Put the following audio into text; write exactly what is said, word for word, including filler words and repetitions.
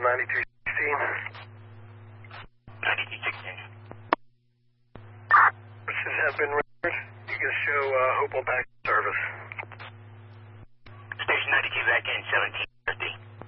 ninety-two sixteen. ninety-two sixteen. This has been rendered. You can show uh, Hopewell back service.